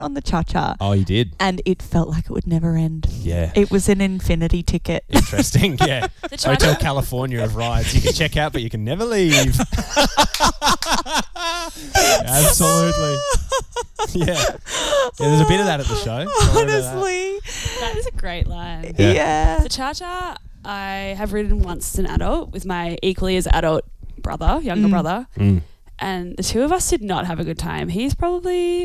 on the Cha-Cha. Oh, you did? And it felt like it would never end. Yeah. It was an infinity ticket. Interesting, yeah. The Cha-Cha- Hotel California of rides. You can check out, but you can never leave. Absolutely. Yeah. There's a bit of that at the show. Honestly. That is a great line. Yeah. The Cha-Cha I have ridden once as an adult with my equally as adult brother, younger brother. Mm. And the two of us did not have a good time. He's probably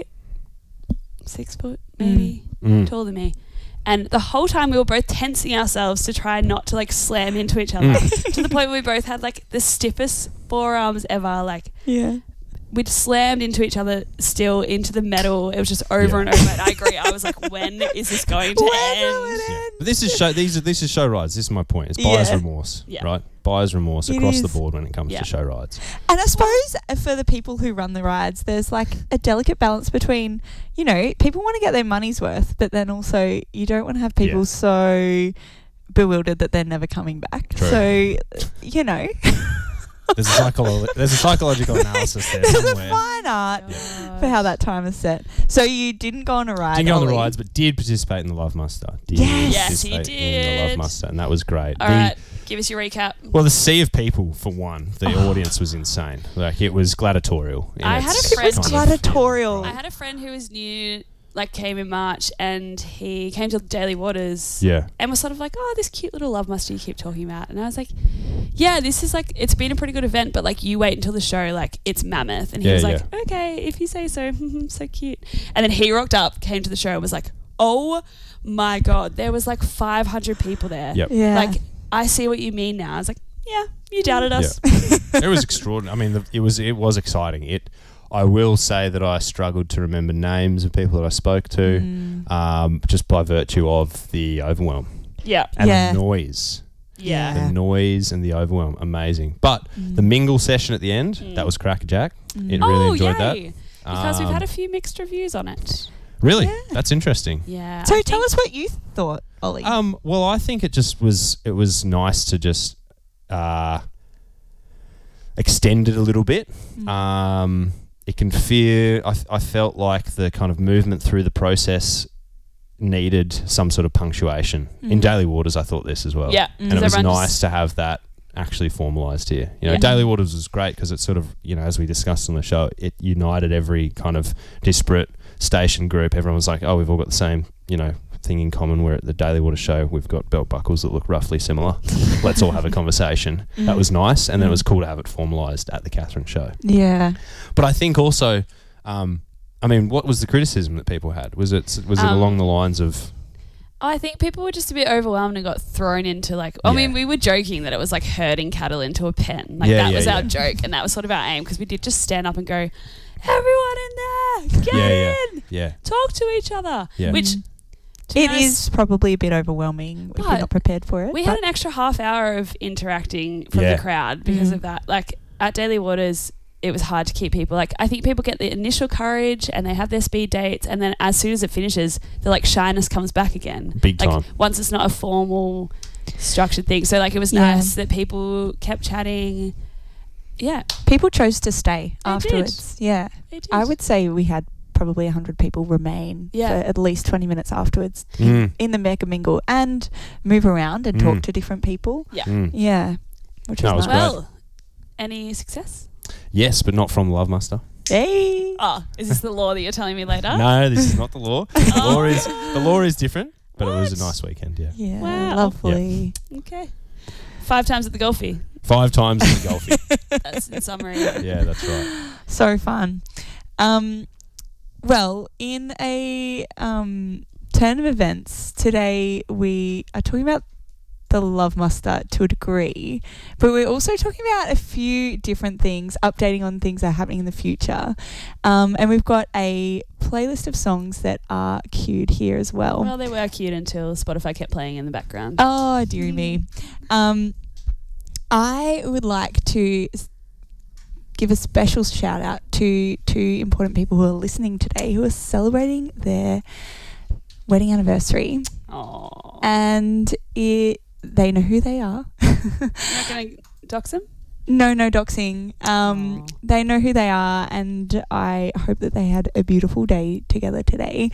6 foot, maybe, taller than me. And the whole time we were both tensing ourselves to try not to like slam into each other to the point where we both had like the stiffest forearms ever. Like, Yeah. we'd slammed into each other still into the metal. It was just over and over. And I agree. I was like, when is this going to end? But this is show rides. This is my point. It's buyer's remorse, right? Buyer's remorse across the board when it comes to show rides. And I suppose for the people who run the rides, there's like a delicate balance between, you know, people want to get their money's worth, but then also you don't want to have people so bewildered that they're never coming back. True. So, you know. There's a psychological analysis there There's somewhere. a fine art for how that time is set. So you didn't go on a ride. Didn't go on the Ollie. rides, but did participate in the Love Muster. Yes, he In the did. Love Muster, and that was great. All right, give us your recap. Well, the sea of people, for one, the audience was insane. Like, it was gladiatorial. I had a friend- It was gladiatorial. I had a friend who was new, like came in March, and he came to Daily Waters Yeah. and was sort of like, oh, this cute little Love Muster you keep talking about. And I was like, yeah, this is like, it's been a pretty good event, but like you wait until the show, like it's mammoth. And he was like, okay, if you say so, so cute. And then he rocked up, came to the show and was like, oh my God, there was like 500 people there. Yep. Yeah. Like, I see what you mean now. I was like, yeah, you doubted us. Yeah. It was extraordinary. I mean, it was exciting. I will say that I struggled to remember names of people that I spoke to, just by virtue of the overwhelm. Yeah. And the noise. Yeah. The noise and the overwhelm, amazing. But the mingle session at the end, that was crackerjack. It really enjoyed that. Because we've had a few mixed reviews on it. Really? That's interesting. Yeah. So tell us what you thought, Ollie. Well, I think it was nice to just extend it a little bit. It can feel, I felt like the kind of movement through the process needed some sort of punctuation. In Daily Waters, I thought this as well. Yeah. And it was nice to have that actually formalised here. You know, Daily Waters was great because it sort of, you know, as we discussed on the show, it united every kind of disparate station group. Everyone was like, oh, we've all got the same, you know, thing in common. We're at the Daily Water show. We've got belt buckles that look roughly similar. Let's all have a conversation. That was nice. And then it was cool to have it formalised at the Catherine show. Yeah. But I think also, I mean, what was the criticism that people had? Was it along the lines of... I think people were just a bit overwhelmed and got thrown into like... I mean, we were joking that it was like herding cattle into a pen. Like that was our joke, and that was sort of our aim, because we did just stand up and go, everyone in there, get in! Yeah. Talk to each other. Yeah. Which... It is probably a bit overwhelming if you're not prepared for it. We had an extra half hour of interacting from the crowd because of that. Like at Daily Waters, it was hard to keep people. Like I think people get the initial courage and they have their speed dates, and then as soon as it finishes, the like shyness comes back again. Big like, time. Once it's not a formal, structured thing. So like it was nice that people kept chatting. Yeah. People chose to stay They afterwards. did. Yeah. They did. I would say we had probably 100 people remain for at least 20 minutes afterwards in the Mega Mingle and move around and talk to different people. Yeah. Yeah. Which was nice. Well, any success? Yes, but not from the Love Muster. Hey. Oh, is this the law that you're telling me later? No, this is not the law. The law is different, but it was a nice weekend, yeah. Yeah. Wow. Lovely. Okay. 5 times at the Golfie. 5 times in the Golfie. That's in summary. Yeah, that's right. So fun. Well, in a turn of events, today we are talking about the Love Muster to a degree, but we're also talking about a few different things, updating on things that are happening in the future. And we've got a playlist of songs that are queued here as well. Well, they were cute until Spotify kept playing in the background. Oh, dearie me. I would like to give a special shout out to 2 important people who are listening today who are celebrating their wedding anniversary. Aww. And they know who they are. You're not going to dox them? No doxing. They know who they are, and I hope that they had a beautiful day together today.